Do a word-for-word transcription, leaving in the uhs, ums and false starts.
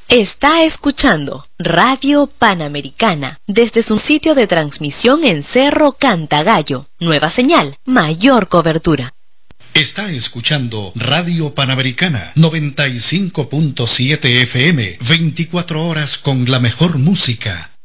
Está escuchando Radio Panamericana desde su sitio de transmisión en Cerro Cantagallo. Nueva señal, mayor cobertura. Está escuchando Radio Panamericana noventa y cinco punto siete F M, veinticuatro horas con la mejor música.